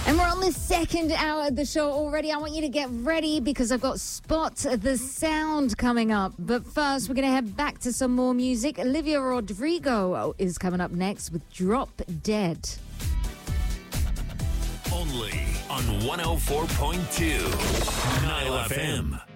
And we're on the second hour of the show already. I want you to get ready because I've got Spot the Sound coming up. But first, we're going to head back to some more music. Olivia Rodrigo is coming up next with Drop Dead. Only on 104.2 Nile FM.